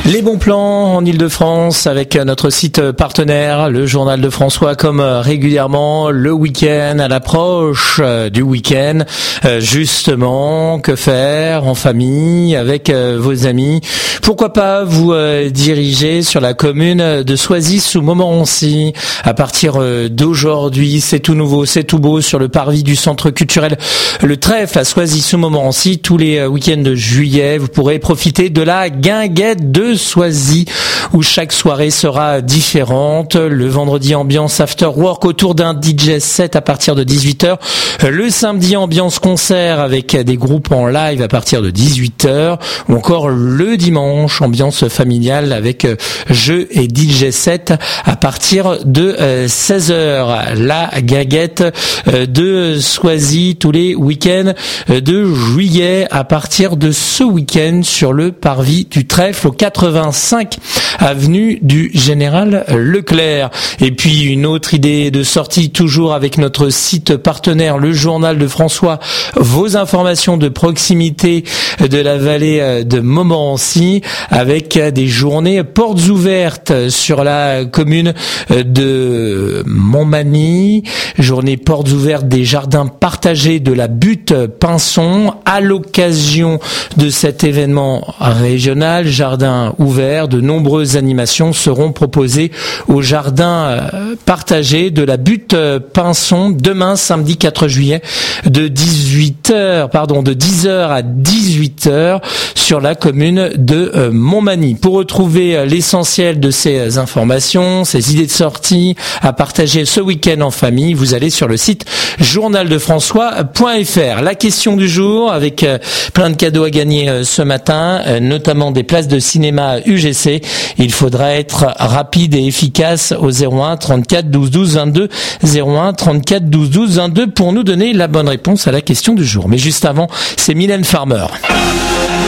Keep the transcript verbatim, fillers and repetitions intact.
Les bons plans en Ile-de-France avec notre site partenaire, le Journal de François, comme régulièrement le week-end, à l'approche du week-end. Justement, que faire en famille, avec vos amis? Pourquoi pas vous diriger sur la commune de Soisy-sous-Montmorency à partir d'aujourd'hui. C'est tout nouveau, c'est tout beau sur le parvis du centre culturel Le Trèfle à Soisy-sous-Montmorency. Tous les week-ends de juillet, vous pourrez profiter de la guinguette de Soisy où chaque soirée sera différente. Le vendredi, ambiance after work autour d'un D J set à partir de dix-huit heures. Le samedi, ambiance concert avec des groupes en live à partir de dix-huit heures. Ou encore le dimanche, ambiance familiale avec jeux et D J set à partir de seize heures. La guinguette de Soisy tous les week-ends de juillet à partir de ce week-end sur le parvis du Trèfle au quatre-vingt-cinq avenue du Général Leclerc. Et puis une autre idée de sortie toujours avec notre site partenaire, le Journal de François, vos informations de proximité de la vallée de Montmorency avec des journées portes ouvertes sur la commune de Montmagny, journée portes ouvertes des jardins partagés de la butte Pinson à l'occasion de cet événement régional, jardin ouvert, de nombreuses animations seront proposées au jardin partagé de la butte Pinson demain samedi quatre juillet de dix-huit heures, pardon, de dix heures à dix-huit heures sur la commune de Montmagny. Pour retrouver l'essentiel de ces informations, ces idées de sortie à partager ce week-end en famille, vous allez sur le site journal de françois point f r. La question du jour avec plein de cadeaux à gagner ce matin, notamment des places de cinéma U G C. Il faudra être rapide et efficace au zéro un trente-quatre douze douze vingt-deux, zéro un trente-quatre douze douze vingt-deux pour nous donner la bonne réponse à la question du jour. Mais juste avant, c'est Mylène Farmer.